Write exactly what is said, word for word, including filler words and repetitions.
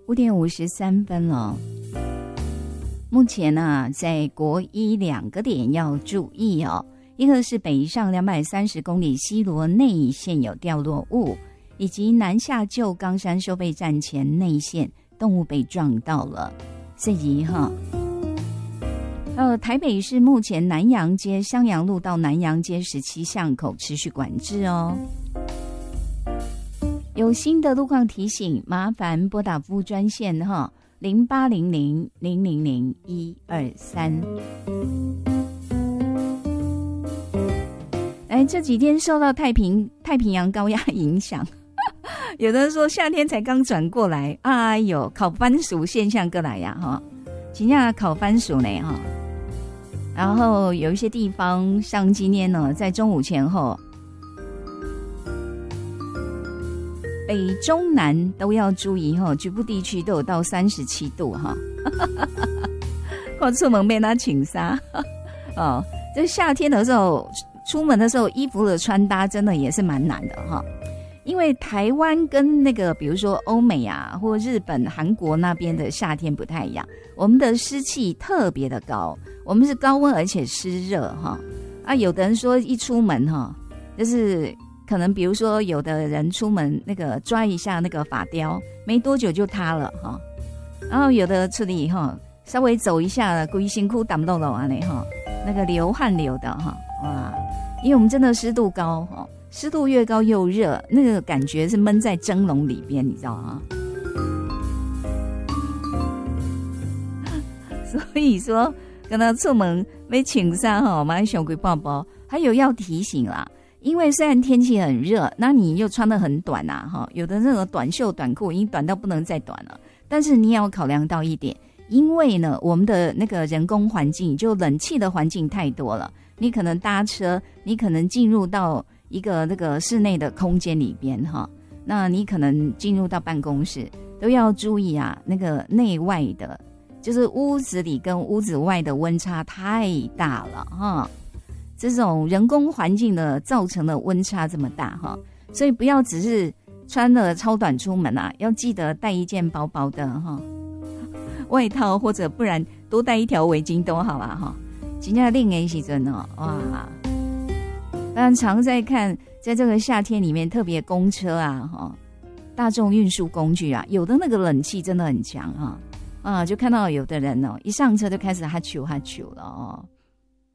五点五十三分了。目前呢、啊，在国一两个点要注意哦，一个是北上两百三十公里西螺内线有掉落物，以及南下旧冈山收费站前内线动物被撞到了，所以哈。呃，台北市目前南阳街、襄阳路到南阳街十七巷口持续管制哦。有新的路况提醒，麻烦拨打服务专线哈，零八零零零零零一二三。哎，这几天受到太平太平洋高压影响，有的人说夏天才刚转过来，哎呦，烤番薯现象过来呀哈，真正烤番薯呢哈。然后有一些地方，像今天呢，在中午前后，北中南都要注意哈，局部地区都有到三十七度哈。我出门被他请杀哦，这夏天的时候，出门的时候衣服的穿搭真的也是蛮难的哈。因为台湾跟那个比如说欧美啊或日本韩国那边的夏天不太一样，我们的湿气特别的高，我们是高温而且湿热哈啊，有的人说一出门哈，就是可能比如说有的人出门那个抓一下那个发雕，没多久就塌了哈，然后有的出里哈稍微走一下了，规身躯挡漏漏啊那哈，那个流汗流的哈哇，因为我们真的湿度高哈。湿度越高又热，那个感觉是闷在蒸笼里边，你知道吗？所以说，跟他出门要穿衫哈，买上贵包包。还有要提醒啦，因为虽然天气很热，那你又穿得很短啊，哈，有的那种短袖短裤已经短到不能再短了。但是你也要考量到一点，因为呢，我们的那个人工环境，就冷气的环境太多了，你可能搭车，你可能进入到一个那个室内的空间里边哈，那你可能进入到办公室都要注意啊，那个内外的，就是屋子里跟屋子外的温差太大了哈。这种人工环境的造成的温差这么大哈，所以不要只是穿了超短出门啊，要记得带一件薄薄的哈外套，或者不然多带一条围巾都好啊哈。真的冷的时阵哦，哇！当然常在看，在这个夏天里面，特别公车啊，哈，大众运输工具啊，有的那个冷气真的很强哈，啊，就看到有的人哦，一上车就开始哈啾哈啾了哦，